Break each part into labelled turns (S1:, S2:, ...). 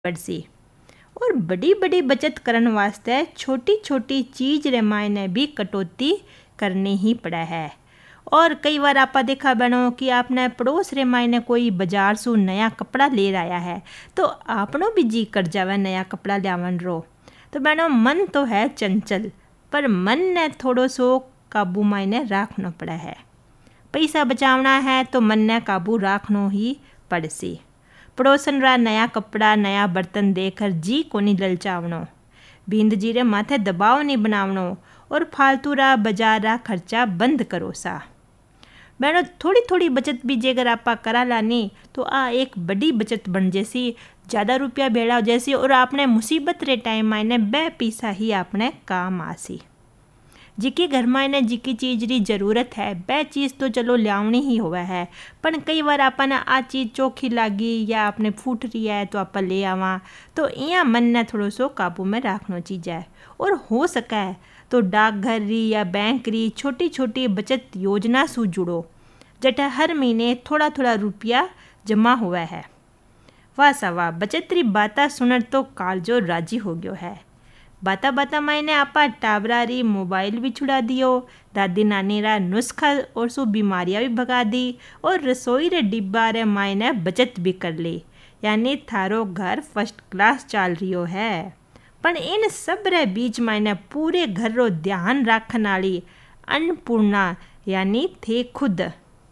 S1: पड़सी। और बड़ी बड़ी बचत करन वास्ते छोटी छोटी चीज़ रे मायने भी कटौती करनी ही पड़े है। और कई बार आपा देखा बनो कि आपने पड़ोस रे मायने कोई बाजार सु नया कपड़ा ले आया है, तो आपनो भी जी कर जावे नया कपड़ा लियावन रो। तो बहनों, मन तो है चंचल, पर मन ने थोड़ो सो काबू मायने राखना पड़ा है। पैसा बचावना है तो मन ने काबू राखनो ही पड़सी। पड़ोसन रा नया कपड़ा नया बर्तन देखकर जी कोनी ललचावनो, बींद जी रे माथे दबाव नहीं बनावनो और फालतू रा बाजार रा खर्चा बंद करो सा। बहनों, थोड़ी थोड़ी बचत भी जेकर आपा करा लानी तो आ एक बड़ी बचत बन जैसी, ज़्यादा रुपया भेड़ा हो जैसी, और आपने मुसीबत रे टाइम आने बे पैसा ही आपने काम आसी। जिकी घर में जिकी चीज़ री जरूरत है बे चीज़ तो चलो लियावनी ही हुआ है, पर कई बार आपने आ चीज़ चोखी लागी या आपने फूट रही है तो आप ले आवा, तो इं मन ने थोड़ो सो काबू में राखना चीज़ है। और हो सके तो डाकघर री या बैंक री छोटी छोटी बचत योजना सु जुड़ो, जटा हर महीने थोड़ा थोड़ा रुपया जमा हुआ है। वाह सा वाह, बचत री बाता सुनर तो कालजो राजी हो गयो है। बाता बाता मायने आपा टाबरा री मोबाइल भी छुड़ा दियो, दादी नानी रा नुस्खा और सो बीमारियां भी भगा दी, और रसोई रे डिब्बा रे मायने बचत भी कर ली। यानी थारो घर फर्स्ट क्लास चाल रियो है। पर इन सब रे बीच मायने पूरे घर रो ध्यान राखन वाली अन्नपूर्णा यानी थे खुद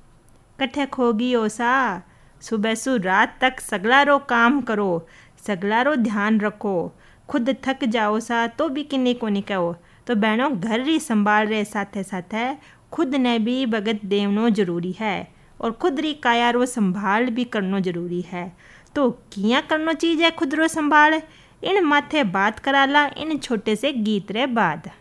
S1: कठे खोगी ओसा। सुबह सु रात तक सगला रो काम करो, सगला रो ध्यान रखो, खुद थक जाओ सा तो भी किन्नी को नहीं कहो। तो बहनों, घर री संभाल रे साथे साथे खुद ने भी भगत देवनो जरूरी है, और खुद री काया रो संभाल भी करनो जरूरी है। तो किया करनो चीज है खुद रो संभाल, इन माथे बात कराला इन छोटे से गीत रे बाद।